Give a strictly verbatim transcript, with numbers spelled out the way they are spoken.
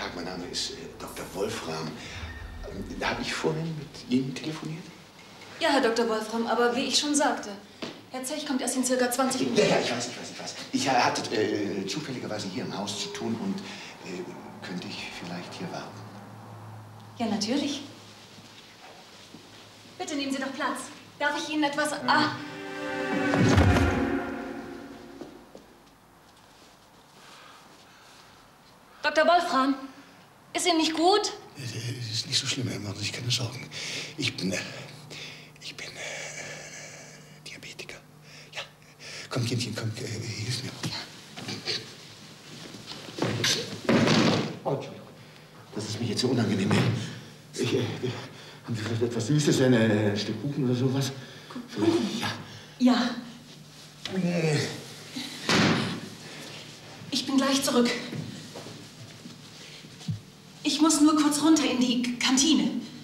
Tag, mein Name ist äh, Doktor Wolfram. Ähm, Habe ich vorhin mit Ihnen telefoniert? Ja, Herr Doktor Wolfram, aber wie ich schon sagte, Herr Zech kommt erst in circa zwanzig Minuten. Ja, ja, ich weiß, ich weiß, ich weiß. Ich hatte äh, zufälligerweise hier im Haus zu tun und äh, könnte ich vielleicht hier warten? Ja, natürlich. Bitte nehmen Sie doch Platz. Darf ich Ihnen etwas... Ja. Ah. Doktor Wolfram, ist Ihnen nicht gut? Es ist nicht so schlimm, machen Sie sich keine Sorgen. Ich bin... Äh, ich bin... Äh, Diabetiker. Ja. Komm, Kindchen, komm, äh, hilf mir. Oh, Entschuldigung. Das ist mir jetzt so unangenehm. Ich, äh, haben Sie vielleicht etwas Süßes, ein äh, Stück Kuchen oder sowas? Kuchen? Ja. Ja. Ich bin gleich zurück. Ich muss nur kurz runter in die Kantine.